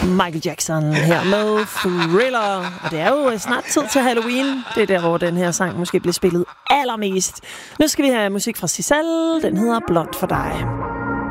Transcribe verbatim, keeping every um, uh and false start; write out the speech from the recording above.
Michael Jackson her med Thriller. Og det er jo snart tid til Halloween. Det er der, hvor den her sang måske bliver spillet allermest. Nu skal vi have musik fra Sisal. Den hedder Blond for dig.